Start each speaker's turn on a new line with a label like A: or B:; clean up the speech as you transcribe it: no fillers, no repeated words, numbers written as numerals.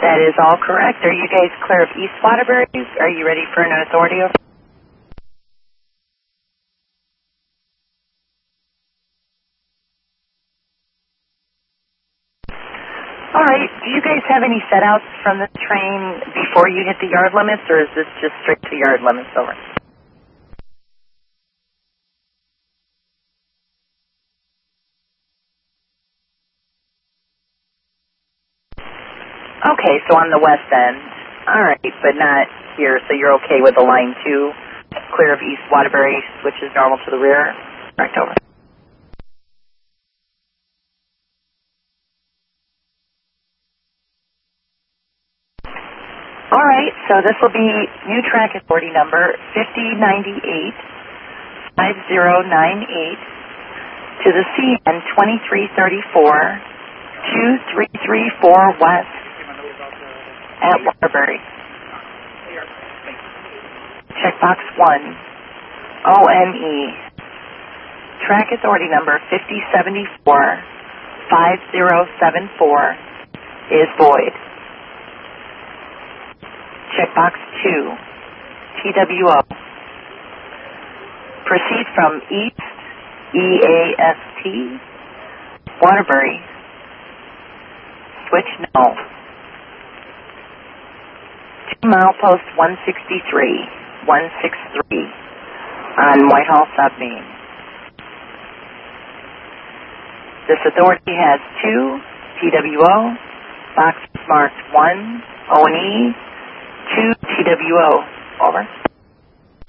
A: That is all correct. Are you guys clear of East Waterbury? Are you ready for an authority over? All right. Do you guys have any set-outs from the train before you hit the yard limits, or is this just straight to yard limits over? Okay, so on the west end. All right, but not here, so you're okay with the line 2, clear of East Waterbury, which is normal to the rear? Correct, over. All right, so this will be new track authority number 5098 5098 to the CN 2334 2334 West at Waterbury. Checkbox 1, ONE. Track authority number 5074 5074 is void. Checkbox 2, TWO. Proceed from East, EAST, Waterbury. Switch no. 2 milepost 163, 163 on Whitehall Submain. This authority has 2 TWO, boxes marked 1 ONE, 2 TWO. Over.